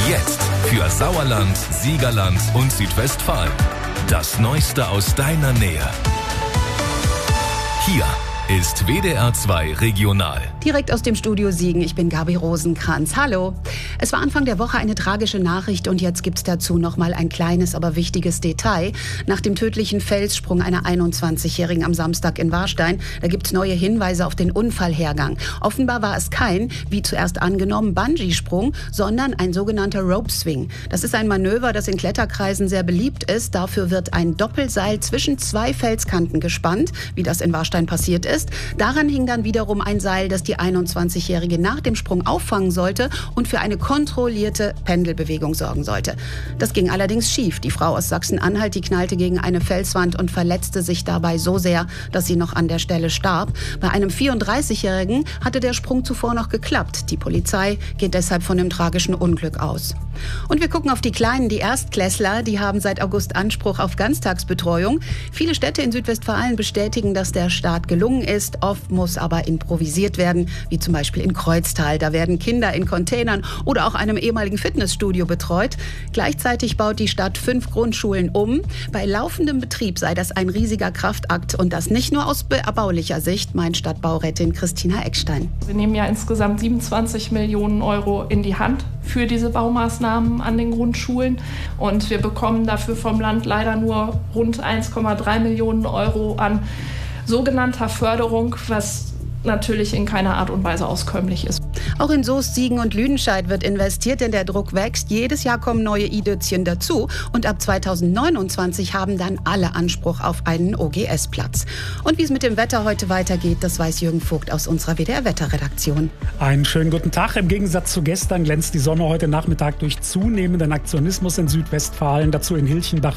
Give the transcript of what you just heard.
Jetzt für Sauerland, Siegerland und Südwestfalen. Das Neueste aus deiner Nähe. Hier ist WDR 2 Regional. Direkt aus dem Studio Siegen, ich bin Gabi Rosenkranz. Hallo. Es war Anfang der Woche eine tragische Nachricht und jetzt gibt's dazu noch mal ein kleines, aber wichtiges Detail. Nach dem tödlichen Felssprung einer 21-Jährigen am Samstag in Warstein, da gibt's neue Hinweise auf den Unfallhergang. Offenbar war es kein, wie zuerst angenommen, Bungee-Sprung, sondern ein sogenannter Rope Swing. Das ist ein Manöver, das in Kletterkreisen sehr beliebt ist. Dafür wird ein Doppelseil zwischen zwei Felskanten gespannt, wie das in Warstein passiert ist. Daran hing dann wiederum ein Seil, das die 21-Jährige nach dem Sprung auffangen sollte und für eine kontrollierte Pendelbewegung sorgen sollte. Das ging allerdings schief. Die Frau aus Sachsen-Anhalt, die knallte gegen eine Felswand und verletzte sich dabei so sehr, dass sie noch an der Stelle starb. Bei einem 34-Jährigen hatte der Sprung zuvor noch geklappt. Die Polizei geht deshalb von einem tragischen Unglück aus. Und wir gucken auf die Kleinen, die Erstklässler, die haben seit August Anspruch auf Ganztagsbetreuung. Viele Städte in Südwestfalen bestätigen, dass der Start gelungen ist. Oft muss aber improvisiert werden, wie zum Beispiel in Kreuztal. Da werden Kinder in Containern oder auch einem ehemaligen Fitnessstudio betreut. Gleichzeitig baut die Stadt 5 Grundschulen um. Bei laufendem Betrieb sei das ein riesiger Kraftakt und das nicht nur aus erbaulicher Sicht, meint Stadtbaurätin Christina Eckstein. Wir nehmen ja insgesamt 27 Millionen Euro in die Hand für diese Baumaßnahmen an den Grundschulen und wir bekommen dafür vom Land leider nur rund 1,3 Millionen Euro an sogenannter Förderung, was natürlich in keiner Art und Weise auskömmlich ist. Auch in Soest, Siegen und Lüdenscheid wird investiert, denn der Druck wächst. Jedes Jahr kommen neue I-Dötzchen dazu und ab 2029 haben dann alle Anspruch auf einen OGS-Platz. Und wie es mit dem Wetter heute weitergeht, das weiß Jürgen Vogt aus unserer WDR-Wetterredaktion. Einen schönen guten Tag. Im Gegensatz zu gestern glänzt die Sonne heute Nachmittag durch zunehmenden Aktionismus in Südwestfalen. Dazu in Hilchenbach